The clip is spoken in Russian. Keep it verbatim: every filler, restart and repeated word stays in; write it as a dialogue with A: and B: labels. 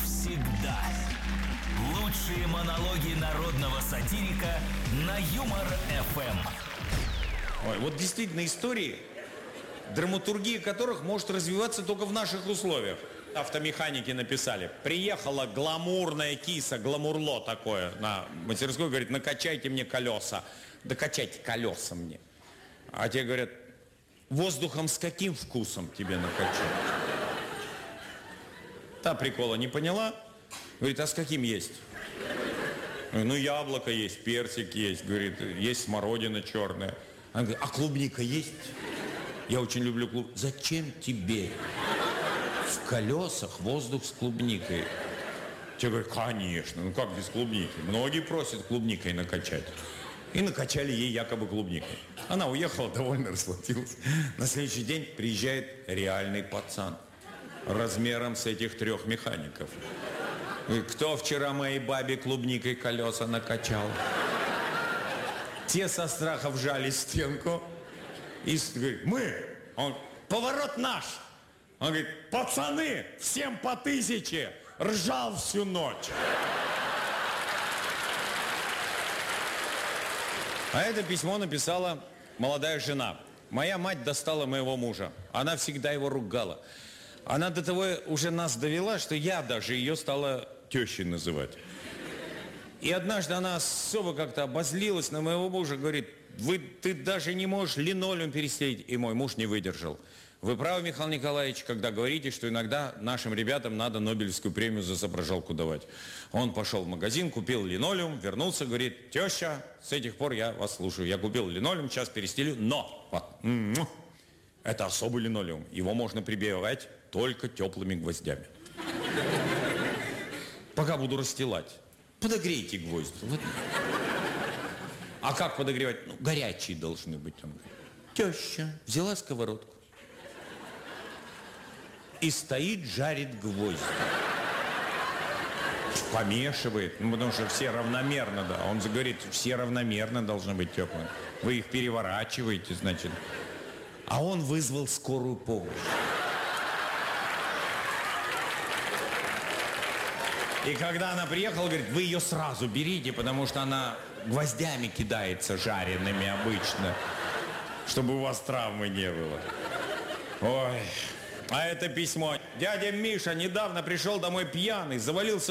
A: всегда. Лучшие монологи народного сатирика на Юмор-эф эм.
B: Ой, вот действительно истории, драматургия которых может развиваться только в наших условиях. Автомеханики написали: приехала гламурная киса, гламурло такое на мастерскую, говорит: накачайте мне колеса. Да качайте колеса мне. А те говорят: воздухом с каким вкусом тебе накачать? Та прикола не поняла, говорит: а с каким есть? Ну, яблоко есть, персик есть, говорит, есть смородина черная. Она говорит: а клубника есть? Я очень люблю клубнику. Зачем тебе в колесах воздух с клубникой? Те говорят: конечно, ну как без клубники? Многие просят клубникой накачать. И накачали ей якобы клубникой. Она уехала, довольно расплатилась. На следующий день приезжает реальный пацан размером с этих трех механиков. Говорит: кто вчера моей бабе клубникой колеса накачал? Те со страха вжали стенку и говорит: мы. Он: поворот наш. Он говорит: пацаны, всем по тысяче. Ржал всю ночь. А это письмо написала молодая жена. Моя мать достала моего мужа. Она всегда его ругала. Она до того уже нас довела, что я даже ее стала тещей называть. И однажды она особо как-то обозлилась на моего мужа, говорит: Вы, ты даже не можешь линолеум перестелить. И мой муж не выдержал. Вы правы, Михаил Николаевич, когда говорите, что иногда нашим ребятам надо Нобелевскую премию за соображалку давать. Он пошел в магазин, купил линолеум, вернулся, говорит: теща, с этих пор я вас слушаю. Я купил линолеум, сейчас перестелю, но это особый линолеум. Его можно прибивать только теплыми гвоздями. Пока буду расстилать, подогрейте гвозди. А как подогревать? Ну, горячие должны быть. Теща взяла сковородку и стоит, жарит гвозди. Помешивает, ну, потому что все равномерно, да. Он говорит: все равномерно должны быть теплые. Вы их переворачиваете, значит. А он вызвал скорую помощь. И когда она приехала, говорит: вы ее сразу берите, потому что она гвоздями кидается жареными обычно, чтобы у вас травмы не было. Ой. А это письмо. Дядя Миша недавно пришел домой пьяный, завалился